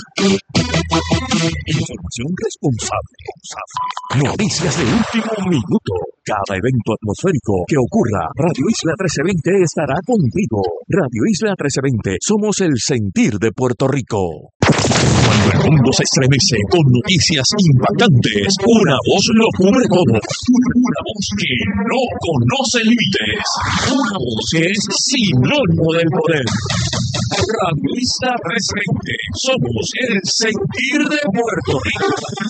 Información responsable. Noticias de último minuto. Cada evento atmosférico que ocurra, Radio Isla 1320 estará contigo. Radio Isla 1320, somos el sentir de Puerto Rico. Cuando el mundo se estremece con noticias impactantes, una voz lo cubre todo. Una voz que no conoce límites. Una voz que es sinónimo del poder. Radio Isla 1320, somos el sentir de Puerto Rico.